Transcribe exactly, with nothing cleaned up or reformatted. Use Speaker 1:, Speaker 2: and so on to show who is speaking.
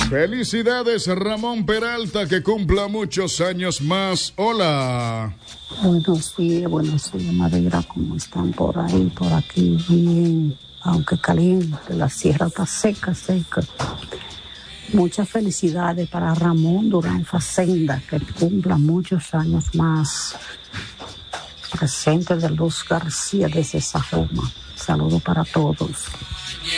Speaker 1: Felicidades, Ramón Peralta, que cumpla muchos años más. Hola.
Speaker 2: Buenos días, buenos días, Madera, ¿cómo están por ahí, por aquí? Bien, aunque caliente, la sierra está seca, seca. Muchas felicidades para Ramón Durán Facenda, que cumpla muchos años más. Presente de Luz García desde Sajoma. Saludos para todos.